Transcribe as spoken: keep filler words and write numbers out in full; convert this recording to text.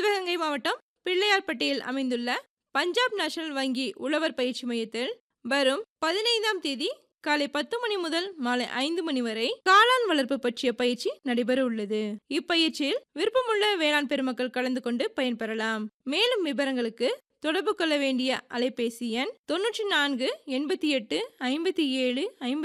சிவகங்கை மாவட்டம் பிள்ளையார்பட்டியில் அமைந்துள்ள பஞ்சாப் நேஷனல் வங்கி உழவர் பயிற்சி மையத்தில் வரும் பதினைந்தாம் தேதி காலை பத்து மணி முதல் மாலை ஐந்து மணி வரை காளான் வளர்ப்பு பற்றிய பயிற்சி நடைபெற உள்ளது. இப்பயிற்சியில் விருப்பமுள்ள வேளாண் பெருமக்கள் கலந்து கொண்டு பயன்பெறலாம். மேலும் விவரங்களுக்கு தொடர்பு கொள்ள வேண்டிய அலைபேசி எண் தொன்னூற்றி நான்கு எண்பத்தி எட்டு ஐம்பத்தி ஏழு ஐம்பத்தி